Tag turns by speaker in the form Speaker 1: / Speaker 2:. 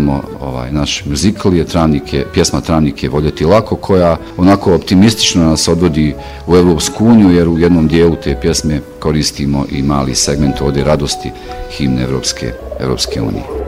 Speaker 1: imamo naš muzikal, pjesma Travnik je voljeti lako, koja onako optimistično nas odvodi u Evropsku uniju, jer u jednom dijelu te pjesme koristimo i mali segment ovdje radosti himne Evropske unije.